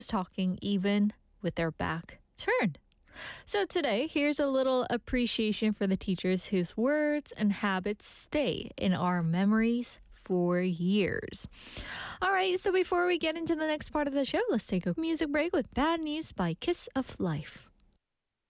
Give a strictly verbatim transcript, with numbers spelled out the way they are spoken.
talking even with their back turned. So today, here's a little appreciation for the teachers whose words and habits stay in our memories for years. All right, so before we get into the next part of the show, let's take a music break with Bad News by Kiss of Life.